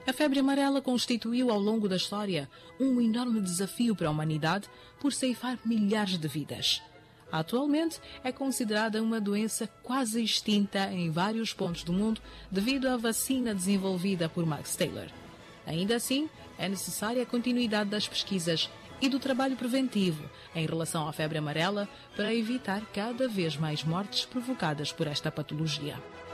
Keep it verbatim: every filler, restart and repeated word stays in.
A febre amarela constituiu ao longo da história um enorme desafio para a humanidade por ceifar milhares de vidas. Atualmente é considerada uma doença quase extinta em vários pontos do mundo devido à vacina desenvolvida por Max Taylor. Ainda assim, é necessária a continuidade das pesquisas e do trabalho preventivo em relação à febre amarela para evitar cada vez mais mortes provocadas por esta patologia.